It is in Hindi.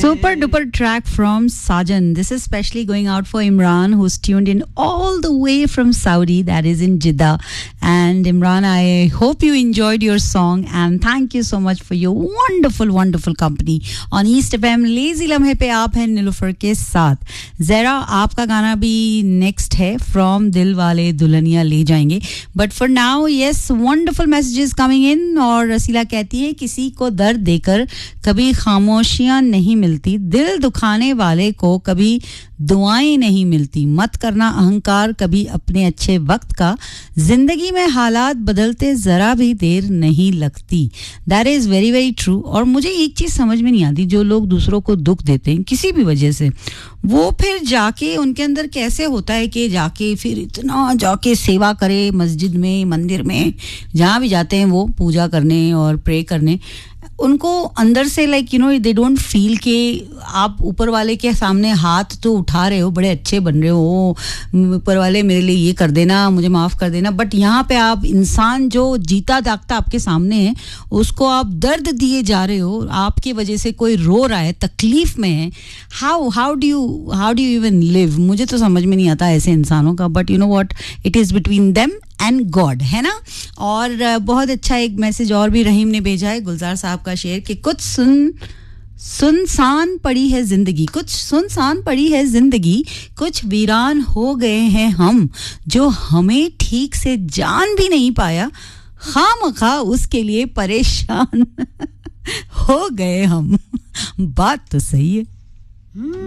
Super duper track from Sajan. This is specially going out for Imran, who's tuned in all the way from Saudi, that is in Jeddah. And Imran, I hope you enjoyed your song and thank you so much for your wonderful, wonderful company on East FM. Lazy Lamhe pe aap hain Nilofer ke saath. Zara, aapka गाना भी next है from दिल वाले दुल्हनिया ले जाएंगे. But for now, yes, wonderful messages coming in. और रसीला कहती है किसी को दर्द देकर कभी खामोशियां नहीं मिलती, दिल दुखाने वाले को कभी दुआएं नहीं मिलती, मत करना अहंकार कभी अपने अच्छे वक्त का, जिंदगी में हालात बदलते जरा भी देर नहीं लगती. That is very very true. और मुझे एक चीज समझ में नहीं आती, जो लोग दूसरों को दुख देते हैं किसी भी वजह से, वो फिर जाके उनके अंदर कैसे होता है कि जाके फिर इतना जाके सेवा करे मस्जिद में, मंदिर में, जहाँ भी जाते हैं वो पूजा करने और प्रे करने, उनको अंदर से like you know they don't feel कि आप ऊपर वाले के सामने हाथ तो उठा रहे हो, बड़े अच्छे बन रहे हो, ऊपर वाले मेरे लिए ये कर देना, मुझे माफ़ कर देना, बट यहाँ पे आप इंसान जो जीता जागता आपके सामने है उसको आप दर्द दिए जा रहे हो, आपकी वजह से कोई रो रहा है, तकलीफ में है. How do you even live? मुझे तो समझ में नहीं आता ऐसे इंसानों का. But you know what, it is between them and God, है ना. और बहुत अच्छा एक मैसेज और भी रहीम ने भेजा है, गुलजार साहब का शेर कि कुछ सुनसान पड़ी है जिंदगी, कुछ सुनसान पड़ी है जिंदगी, कुछ वीरान हो गए हैं हम, जो हमें ठीक से जान भी नहीं पाया, खामखा उसके लिए परेशान हो गए हम. बात तो सही है.